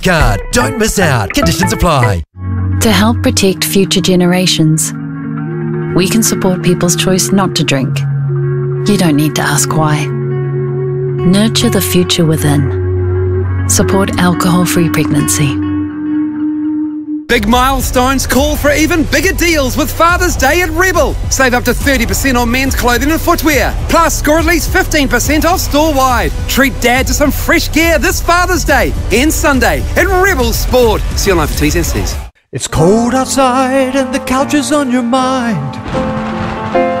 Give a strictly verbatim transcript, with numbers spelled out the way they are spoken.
Card. Don't miss out. Conditions apply. To help protect future generations, we can support people's choice not to drink. You don't need to ask why. Nurture the future within. Support alcohol-free pregnancy. Big milestones call for even bigger deals with Father's Day at Rebel. Save up to thirty percent on men's clothing and footwear. Plus, score at least fifteen percent off store-wide. Treat Dad to some fresh gear this Father's Day and Sunday at Rebel Sport. See you online for T's and C's. It's cold outside and the couch is on your mind.